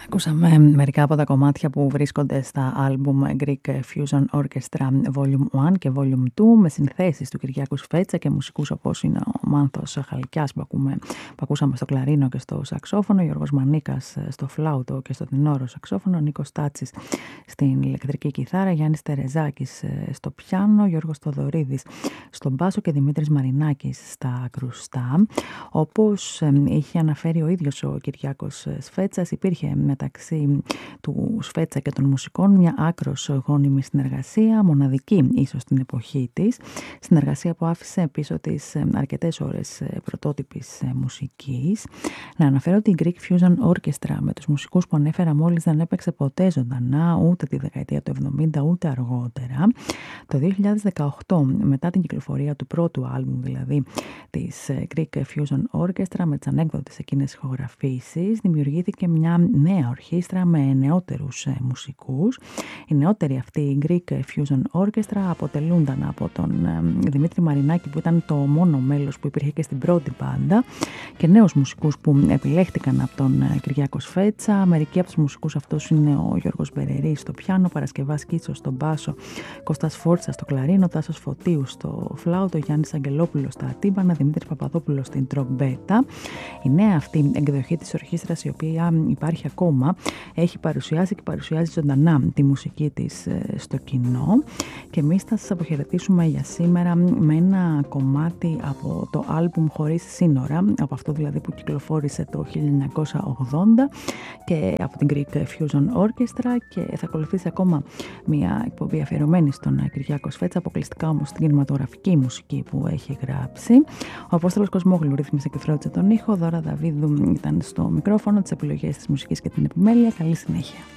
Ακούσαμε μερικά από τα κομμάτια που βρίσκονται στα άλμπουμ Greek Fusion Orchestra Volume 1 και Volume 2 με συνθέσεις του Κυριάκου Σφέτσα και μουσικούς όπως είναι ο Μάνθος Χαλκιάς που ακούσαμε στο κλαρίνο και στο σαξόφωνο, ο Γιώργος Μανίκας στο φλάουτο και στο τενόρο σαξόφωνο, ο Νίκος Τάτσης στην ηλεκτρική κιθάρα, Γιάννης Τερεζάκης στο πιάνο, Γιώργος Θοδωρίδης στον μπάσο και Δημήτρης Μαρινάκης στα κρουστά. Όπως είχε αναφέρει ο ίδιος ο Κυριάκος Σφέτσας, υπήρχε μεταξύ του Σφέτσα και των μουσικών μια άκρως γόνιμη συνεργασία, μοναδική ίσως στην εποχή της, συνεργασία που άφησε πίσω της αρκετές ώρες πρωτότυπης μουσικής. Να αναφέρω ότι η Greek Fusion Orchestra με τους μουσικούς που ανέφερα μόλις δεν έπαιξε ποτέ ζωντανά ούτε τη δεκαετία του 70 ούτε αργότερα. Το 2018, μετά την κυκλοφορία του πρώτου άλμπουμ δηλαδή της Greek Fusion Orchestra με τις ανέκδοτες εκείνες ηχογραφήσεις, δημιουργήθηκε μια νέα ορχήστρα με νεότερους μουσικούς. Η νεότερη αυτή η Greek Fusion Orchestra αποτελούνταν από τον Δημήτρη Μαρινάκη που ήταν το μόνο μέλος που υπήρχε και στην πρώτη μπάντα και νέους μουσικούς που επιλέχτηκαν από τον Κυριάκο Σφέτσα. Μερικοί από τους μουσικούς αυτούς είναι ο Γιώργος Μπερερής στο πιάνο, Παρασκευάς Κίτσος στο μπάσο, Κώστας Φόρτσα στο κλαρίνο, Τάσος Φωτίου στο φλάουτο, Γιάννης Αγγελόπουλος στα τύμπανα, Δημήτρης Παπαδόπουλος στην τρομπέτα. Η νέα αυτή εκδοχή της ορχήστρας, η οποία υπάρχει ακόμα, έχει παρουσιάσει και παρουσιάζει ζωντανά τη μουσική της στο κοινό και εμείς θα σας αποχαιρετήσουμε για σήμερα με ένα κομμάτι από το άλμπουμ Χωρίς σύνορα, από αυτό δηλαδή που κυκλοφόρησε το 1980 και από την Greek Fusion Orchestra, και θα ακολουθήσει ακόμα μια εκπομπή αφιερωμένη στον Κυριάκο Σφέτσα, αποκλειστικά όμως στην κινηματογραφική μουσική που έχει γράψει. Ο Απόστολος Κοσμόγλου ρύθμισε και φρόντισε τον ήχο, Δώρα Δαβίδου ήταν στο μικρόφωνο, τις επιλογές της μουσικής και την επιμέλεια. Καλή συνέχεια.